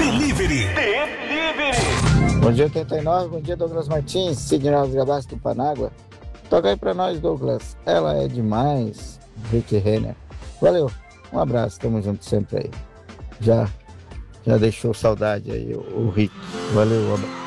Delivery. Bom dia, 89. Bom dia, Douglas Martins. Sidney Alves Gabassi do Panágua. Toca aí pra nós, Douglas. Ela é demais. Rick Renner. Valeu. Um abraço. Tamo junto sempre aí. Já deixou saudade aí o Rick. Valeu.